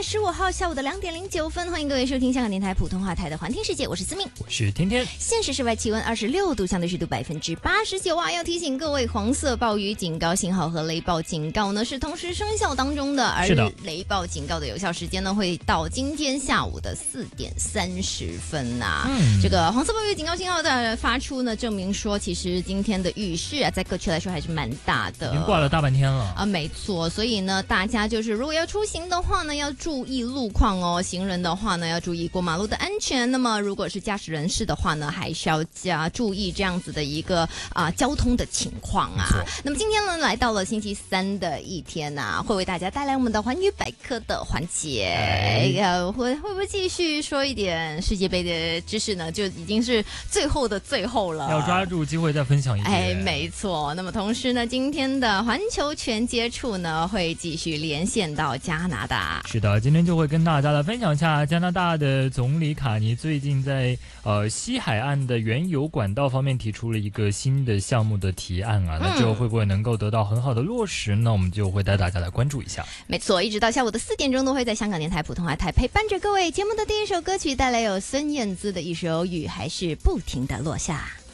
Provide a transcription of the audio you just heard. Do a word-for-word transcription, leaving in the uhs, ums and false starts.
十五號下午的兩點零九分，歡迎各位收聽香港電台普通話台的環聽世界，我是思明， 我是天天。 現時室外氣溫二十六度，相對濕度百分之八十九啊！要提醒各位，黃色暴雨警告信號和雷暴警告呢是同時生效當中的，而雷暴警告的有效時間呢會到今天下午的四點三十分啊。嗯，這個黃色暴雨警告信號的發出呢，證明說其實今天的雨勢啊，在各區來說還是蠻大的， 已經掛了大半天了啊，沒錯。所以呢，大家就是如果要出行的話呢，要注意路況哦。行人的話呢，要注意過馬路的安全。那麼如果是駕駛人士的話呢，還是要加注意這樣子的一個啊、呃、交通的情況啊。那麼今天呢，來到了星期三的一天啊，會為大家帶來我們的環宇百科的環節。呃，會會不會繼續說一點世界杯的知識呢？就已經是最後的最後了， 要抓住機會再分享一點。 哎，沒錯。那麼同時呢，今天的環球全接觸呢，會繼續連線到加拿大。 是的，今天就會跟大家來分享一下加拿大的總理卡尼最近在呃西海岸的原油管道方面提出了一個新的項目的提案啊，那就會不會能夠得到很好的落實呢？我們就會帶大家來關注一下。 沒錯，一直到下午的四點鐘都會在香港電台普通話台陪伴着各位。節目的第一首歌曲帶來有孫燕姿的一首《雨還是不停地落下》。